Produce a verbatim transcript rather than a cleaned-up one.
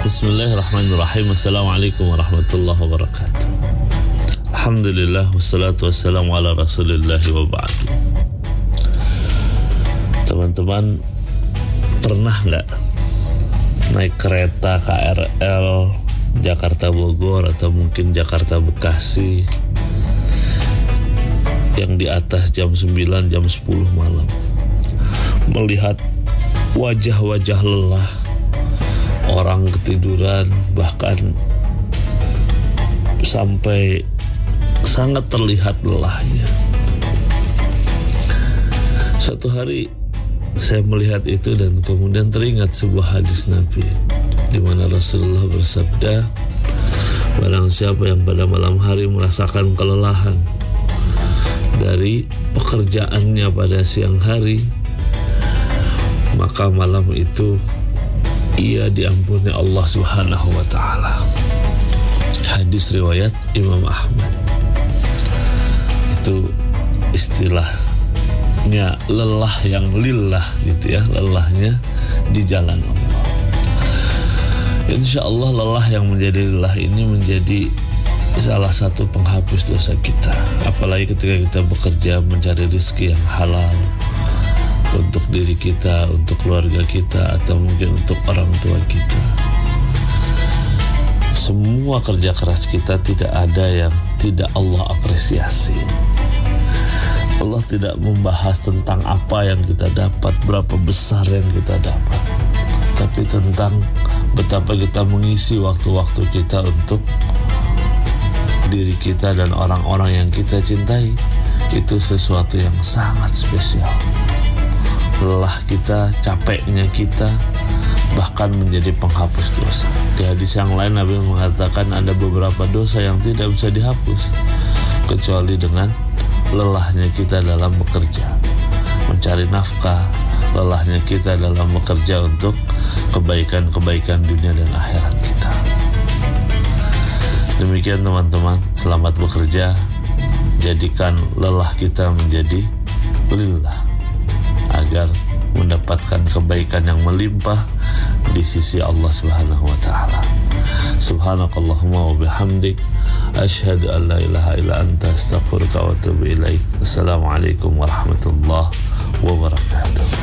Bismillahirrahmanirrahim. Assalamualaikum warahmatullahi wabarakatuh. Alhamdulillah wassalatu wassalamu ala rasulillah wa ba'du. Teman-teman, pernah nggak naik kereta K R L Jakarta Bogor atau mungkin Jakarta Bekasi yang di atas jam sembilan, jam sepuluh malam, melihat wajah-wajah lelah, orang ketiduran, bahkan sampai sangat terlihat lelahnya. Suatu hari saya melihat itu dan kemudian teringat sebuah hadis Nabi di mana Rasulullah bersabda, barang siapa yang pada malam hari merasakan kelelahan dari pekerjaannya pada siang hari, maka malam itu ia diampuni Allah Subhanahu wa ta'ala. Hadis riwayat Imam Ahmad. Itu istilahnya lelah yang lillah gitu ya, lelahnya di jalan Allah. Insya Allah lelah yang menjadi lelah ini menjadi salah satu penghapus dosa kita. Apalagi ketika kita bekerja mencari rezeki yang halal untuk diri kita, untuk keluarga kita, atau mungkin untuk orang tua kita. Semua kerja keras kita tidak ada yang tidak Allah apresiasi. Allah tidak membahas tentang apa yang kita dapat, berapa besar yang kita dapat, tapi tentang betapa kita mengisi waktu-waktu kita untuk diri kita dan orang-orang yang kita cintai. Itu sesuatu yang sangat spesial. Lelah kita, capeknya kita, bahkan menjadi penghapus dosa. Di hadis yang lain Nabi mengatakan ada beberapa dosa yang tidak bisa dihapus kecuali dengan lelahnya kita dalam bekerja, mencari nafkah, lelahnya kita dalam bekerja untuk kebaikan-kebaikan dunia dan akhirat kita. Demikian teman-teman, selamat bekerja. Jadikan lelah kita menjadi lillah, agar mendapatkan kebaikan yang melimpah di sisi Allah Subhanahu wa ta'ala. Subhanakallahumma wa bihamdik, asyhadu an la ilaha illa anta, astaghfiruka wa atubu ilaik. Assalamualaikum warahmatullahi wabarakatuh.